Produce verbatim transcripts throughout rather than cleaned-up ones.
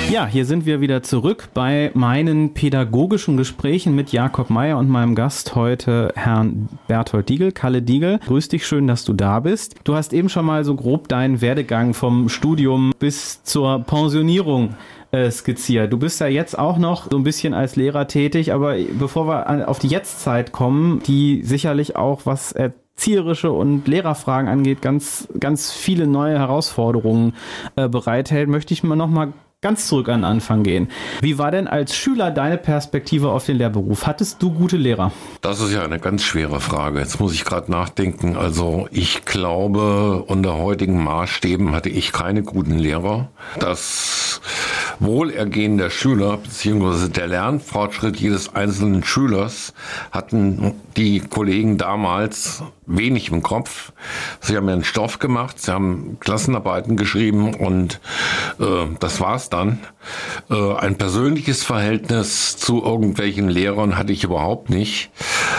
Ja, hier sind wir wieder zurück bei meinen pädagogischen Gesprächen mit Jakob Meyer und meinem Gast heute, Herrn Berthold Diegel, Kalle Diegel. Grüß dich, schön, dass du da bist. Du hast eben schon mal so grob deinen Werdegang vom Studium bis zur Pensionierung äh, skizziert. Du bist ja jetzt auch noch so ein bisschen als Lehrer tätig, aber bevor wir an, auf die Jetztzeit kommen, die sicherlich auch was erzieherische und Lehrerfragen angeht, ganz, ganz viele neue Herausforderungen äh, bereithält, möchte ich mal noch mal ganz zurück an den Anfang gehen. Wie war denn als Schüler deine Perspektive auf den Lehrberuf? Hattest du gute Lehrer? Das ist ja eine ganz schwere Frage. Jetzt muss ich gerade nachdenken. Also ich glaube, unter heutigen Maßstäben hatte ich keine guten Lehrer. Das Wohlergehen der Schüler bzw. der Lernfortschritt jedes einzelnen Schülers hatten die Kollegen damals wenig im Kopf. Sie haben ihren Stoff gemacht, sie haben Klassenarbeiten geschrieben und äh, das war's dann. Äh, ein persönliches Verhältnis zu irgendwelchen Lehrern hatte ich überhaupt nicht.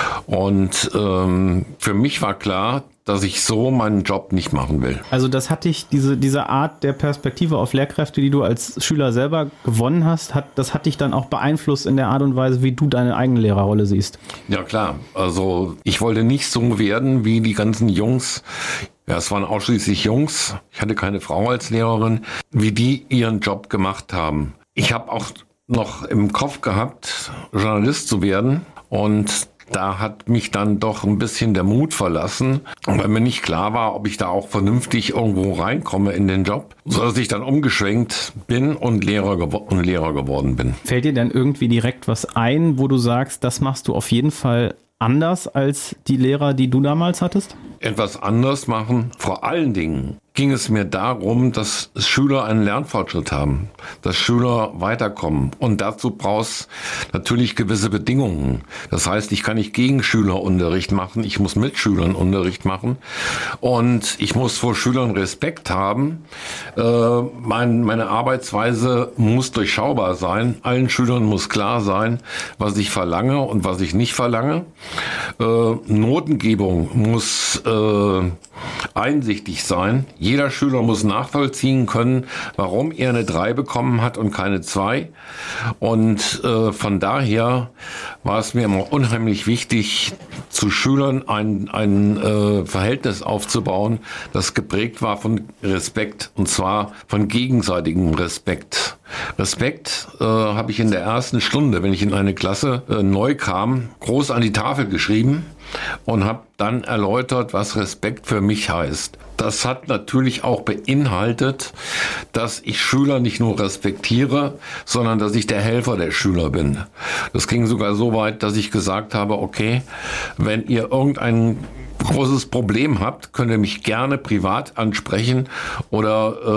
Und ähm, für mich war klar, dass ich so meinen Job nicht machen will. Also das hat dich, diese, diese Art der Perspektive auf Lehrkräfte, die du als Schüler selber gewonnen hast, hat, das hat dich dann auch beeinflusst in der Art und Weise, wie du deine eigene Lehrerrolle siehst? Ja klar, also ich wollte nicht so werden wie die ganzen Jungs. Ja, es waren ausschließlich Jungs. Ich hatte keine Frau als Lehrerin, wie die ihren Job gemacht haben. Ich habe auch noch im Kopf gehabt, Journalist zu werden, und da hat mich dann doch ein bisschen der Mut verlassen, weil mir nicht klar war, ob ich da auch vernünftig irgendwo reinkomme in den Job, sodass ich dann umgeschwenkt bin und Lehrer, gewo- und Lehrer geworden bin. Fällt dir denn irgendwie direkt was ein, wo du sagst, das machst du auf jeden Fall anders als die Lehrer, die du damals hattest? Etwas anders machen. Vor allen Dingen ging es mir darum, dass Schüler einen Lernfortschritt haben, dass Schüler weiterkommen. Und dazu brauchst natürlich gewisse Bedingungen. Das heißt, ich kann nicht gegen Schülerunterricht machen, ich muss mit Schülern Unterricht machen und ich muss vor Schülern Respekt haben. Äh, mein, meine Arbeitsweise muss durchschaubar sein. Allen Schülern muss klar sein, was ich verlange und was ich nicht verlange. Äh, Notengebung muss äh, einsichtig sein. Jeder Schüler muss nachvollziehen können, warum er eine drei bekommen hat und keine zwei. Und äh, von daher war es mir immer unheimlich wichtig, zu Schülern ein, ein äh, Verhältnis aufzubauen, das geprägt war von Respekt, und zwar von gegenseitigem Respekt. Respekt äh, habe ich in der ersten Stunde, wenn ich in eine Klasse äh, neu kam, groß an die Tafel geschrieben und habe dann erläutert, was Respekt für mich heißt. Das hat natürlich auch beinhaltet, dass ich Schüler nicht nur respektiere, sondern dass ich der Helfer der Schüler bin. Das ging sogar so weit, dass ich gesagt habe, okay, wenn ihr irgendein großes Problem habt, könnt ihr mich gerne privat ansprechen oder